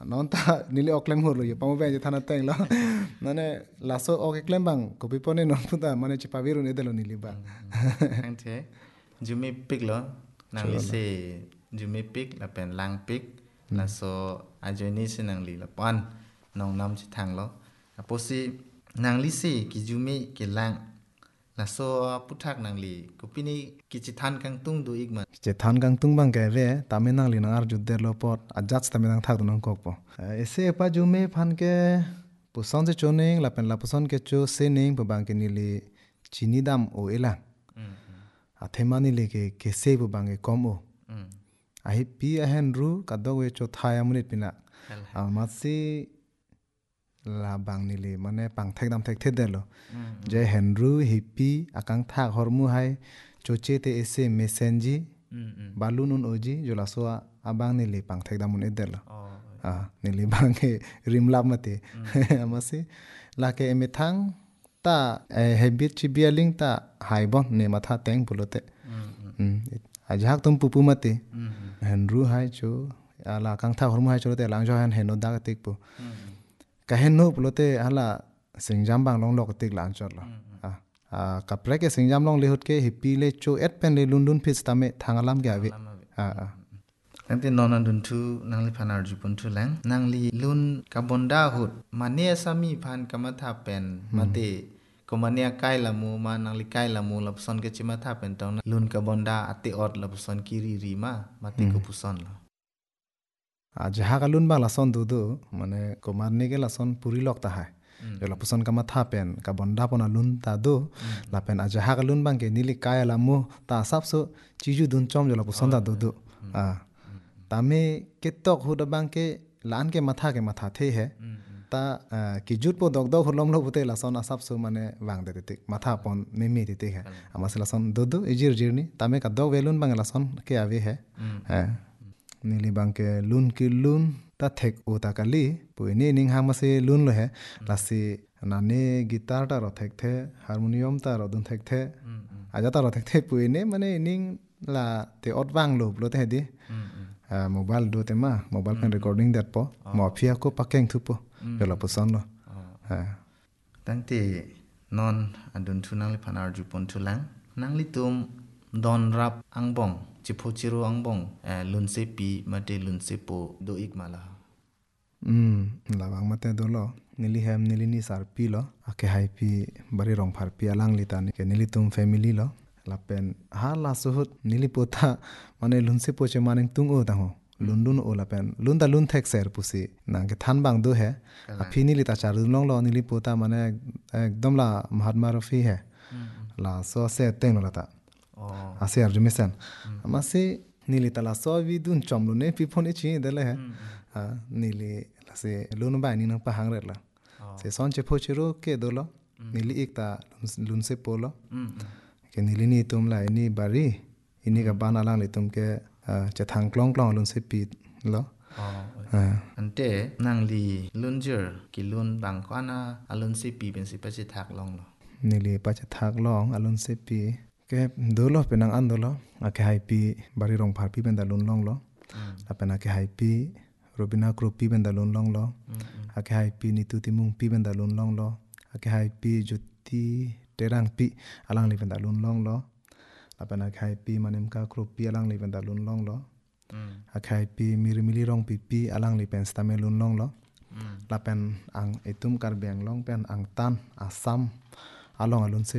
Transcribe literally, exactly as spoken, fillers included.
nonta nili oklem hurlo yo pamu be thana teng lo nane laso ok klem bang kopi pone non puta mane chipaviru ne delo nili ba angte jumi pik lo nang li se jumi pik la pen lang pik la so ajoni se nang li la pan nong nam chi thang lo aposi nang li se ki jumi ki lang la so puthak nang li kopini ki chi than kang tung du igman che than kang tung bang ke ve tame nang li nang ar judde lo pot ajats tame nang thak nang kok po ese pa jumi phan ke puson se choning la pen la puson ke cho se ning pa bang ke nili chini dam o ela athemani le ke ke se pa bang ke kom o ahi pi ahen ru kadok we cho thaya munit pina amasi la bang nili mane pang thek dam thek the delo je henru hipi akang thak hormu hai choche te ese mesenji balunun oji jola so abang nili pang thek dam mun edelo a nili bang ke rimlap mate amasi la ke emethang ta habit chi bialing ta haibon ne matha teng pulote ajak tum pupu mate henru hai cho ala kang thak hormu hai chote lang jo han heno da tik pu kahen no pulote hala singjam bang long lok tik lang chot lo a a kapre ke singjam long le hot ke hipi le cho et pen le lundun phis tame thangalam ge ave a a angte non andun thu nang li phanar ju pun thu lang nang li lun kabonda hut mane sami phan kamatha pen mate komania kai lamu ma nang li kai lamu la son ke chima tha pen tong lun kabonda ati ot la son kiri ri ma mate ko puson lo a jaha kalun ba lason du du mane komarne ke lason puri lok ta hai jola puson kama tha pen ka bonda pona lun ta do la pen a jaha kalun bang ke nili kaya la mu ta sap so chiju dun chom jola puson ta do do a tame ketok hu da bang ke lan ke matha ke matha the he ta ki jut po dok dok holom lo bute lason asap so mane wang de te matha pon me me te he amas lason do do ejir jirni tame ka dok velun bang lason ke ave he ha nili bang ke lun ki lun ta thek o ta kali puini ning hang mase lun lo he lasi nane gitar ta ro thek the harmonium ta ro dun thek the aja ta ro thek the puini mane ning la te ot wang lo lo te di mobile do te ma mobile kan recording dat po mo phia ko pakeng thu po pela puson lo ha tangte non adun thu nang li phanar ju pon thu lang nang li tum don rap angbong chipo chiro angbong lun se pi mate lun se po do ik mala um la bang mate do lo nili hem nili ni sar pi lo ake hai pi bari rong phar pi alang li tan ke nili tum family lo la pen ha la suhut nili pota mane lun se po che maning tung o ta ho lundun o la pen lun da lun thek ser pusi nang ke than bang do he a phi nili ta char long lo nili pota mane ekdom la mahatma rafi he la so se teng lo ta oh ase arjumisen amase nili tala so vi dun chomlo ne pi phone chi dele he ha nili la se lun ba ni nang pa hang re la se son che phochiro ke do lo nili ekta lun se polo ke nili ni tum la ni bari ini ka bana lang le tum ke che thang klong klong lun se pi lo ante nang li lunjer ki lun bang kwana alun se pi ben se pa che thak long lo nili pa che thak long alun se pi ke dolo penang an dolo ake hai pi bari rong phar pi ben da lun long lo apena ke hai pi robina group pi ben da lun long lo ake hai pi ni tu timung pi ben da lun long lo ake hai pi juti terang pi alang li ben da lun long lo apena ke hai pi manem ka group pi alang li ben da lun long lo ake hai pi miri mili rong pi pi alang li pen sta me lun long lo la pen ang etum kar beng long pen ang tan asam along alun se